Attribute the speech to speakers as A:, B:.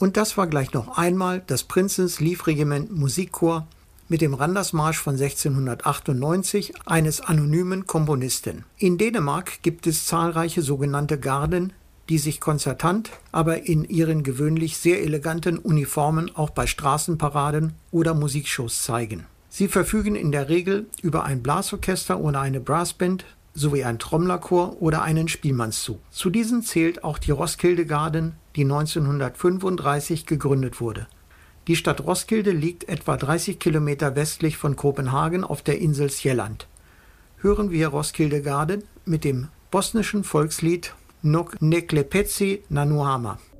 A: Und das war gleich noch einmal das Prinzens Liefregiment Musikchor mit dem Randersmarsch von 1698 eines anonymen Komponisten. In Dänemark gibt es zahlreiche sogenannte Garden, die sich konzertant, aber in ihren gewöhnlich sehr eleganten Uniformen auch bei Straßenparaden oder Musikshows zeigen. Sie verfügen in der Regel über ein Blasorchester oder eine Brassband sowie ein Trommlerchor oder einen Spielmannszug. Zu diesen zählt auch die Roskilde Garden, die 1935 gegründet wurde. Die Stadt Roskilde liegt etwa 30 Kilometer westlich von Kopenhagen auf der Insel Sjælland. Hören wir Roskilde Garden mit dem bosnischen Volkslied Nok ne klepeci na Nuhama.